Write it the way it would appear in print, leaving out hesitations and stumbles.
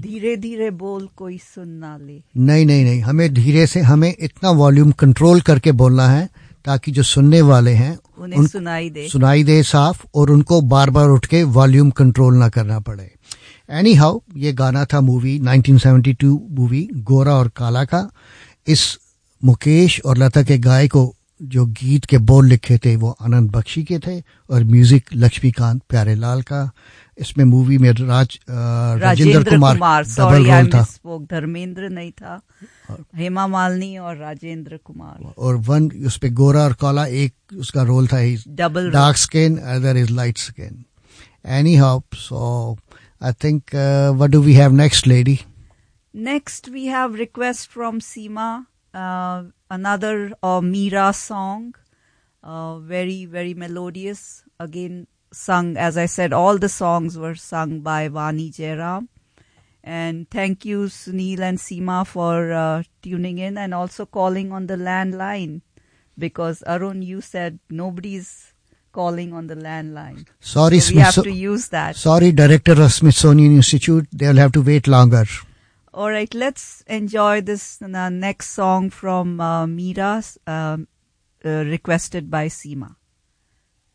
धीरे धीरे बोल कोई सुन ना ले। नहीं, हमें धीरे से, हमें इतना वॉल्यूम कंट्रोल करके बोलना है ताकि जो सुनने वाले हैं उन्हें सुनाई दे साफ, और उनको बार बार उठ के वॉल्यूम कंट्रोल ना करना पड़े। एनी हाउ, ये गाना था मूवी 1972 मूवी गोरा और काला का। इस मुकेश और लता के गाय को जो गीत के बोल लिखे थे वो आनंद बख्शी के थे और म्यूजिक लक्ष्मीकांत प्यारेलाल का। इसमें मूवी में राजेंद्र कुमार डबल रोल था। धर्मेंद्र नहीं था, हेमा मालिनी और राजेंद्र कुमार। और वन उस पे गोरा और काला एक उसका रोल था, double dark skin, other is light skin. Any how, so I think what do we have next, lady? Next we have request from Seema, another Meera song, very very melodious, again sung, as I said, all the songs were sung by Vani Jairam. And thank you Sunil and Seema for tuning in and also calling on the landline, because Arun, you said nobody's calling on the landline. Sorry, so we have to use that. Sorry, director of Smithsonian Institute, they'll have to wait longer. All right, let's enjoy this next song from Meera, requested by Seema.